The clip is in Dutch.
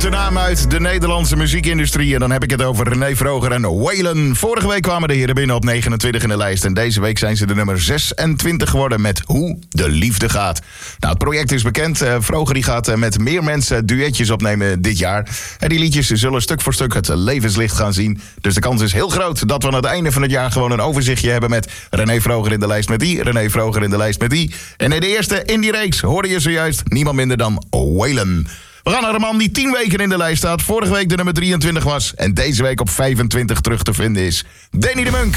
grote naam uit de Nederlandse muziekindustrie. En dan heb ik het over René Vroger en Waylon. Vorige week kwamen de heren binnen op 29 in de lijst. En deze week zijn ze de nummer 26 geworden met Hoe de Liefde Gaat. Nou, het project is bekend. Vroger die gaat met meer mensen duetjes opnemen dit jaar. En die liedjes zullen stuk voor stuk het levenslicht gaan zien. Dus de kans is heel groot dat we aan het einde van het jaar gewoon een overzichtje hebben met René Vroger in de lijst met die, René Vroger in de lijst met die. En in de eerste in die reeks hoorde je zojuist niemand minder dan Waylon. We gaan naar een man die 10 weken in de lijst staat. Vorige week de nummer 23 was. En deze week op 25 terug te vinden is Danny de Munk.